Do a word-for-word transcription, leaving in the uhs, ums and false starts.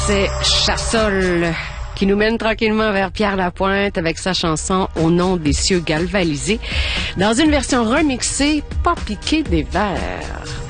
C'est Chassol qui nous mène tranquillement vers Pierre Lapointe avec sa chanson « Au nom des cieux galvanisés » dans une version remixée, pas piquée des verres.